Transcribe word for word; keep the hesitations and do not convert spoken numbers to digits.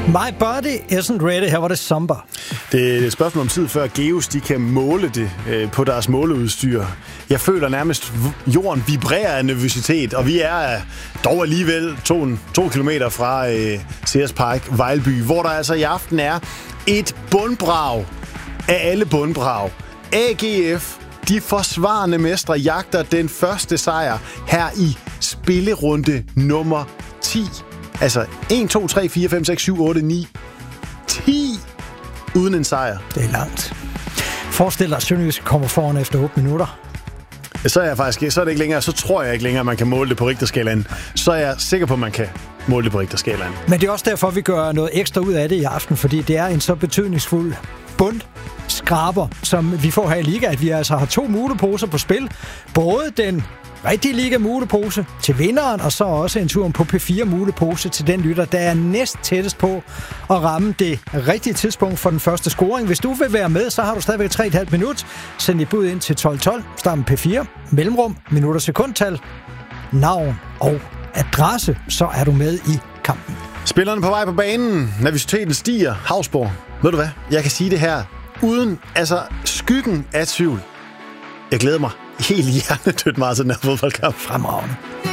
My body isn't ready. Her var det somber. Det er et spørgsmål om tid, før Geos de kan måle det øh, på deres måleudstyr. Jeg føler nærmest jorden vibrerer af nervøsitet, og vi er dog alligevel to, to kilometer fra øh, Sears Park, Vejlby, hvor der altså i aften er et bundbrag af alle bundbrag. A G F, de forsvarende mestre, jagter den første sejr her i spillerunde nummer ti. Altså en, to, tre, fire, fem, seks, syv, otte, ni, ti uden en sejr. Det er langt. Forestil dig, at Sønderjysk kommer foran efter otte minutter. Så er jeg faktisk, så er det ikke længere, så tror jeg ikke længere, at man kan måle det på Richterskalaen. Så er jeg sikker på, at man kan måle det på Richterskalaen. Men det er også derfor, vi gør noget ekstra ud af det i aften, fordi det er en så betydningsfuld bundskraber, som vi får her i Liga, at vi altså har to muleposer på spil. Både den rigtige Liga-mulepose til vinderen, og så også en tur på P fire-mulepose til den lytter, der er næst tættest på at ramme det rigtige tidspunkt for den første scoring. Hvis du vil være med, så har du stadigvæk tre komma fem minut. Send dit bud ind til tolv tolv, start med P fire, mellemrum, minutter, sekundtal, navn og adresse, så er du med i kampen. Spillerne på vej på banen, nervøsiteten stiger. Havsborg, ved du hvad? Jeg kan sige det her uden altså skyggen af tvivl. Jeg glæder mig helt hjernedødt meget til den her fodboldkamp. Fremragende.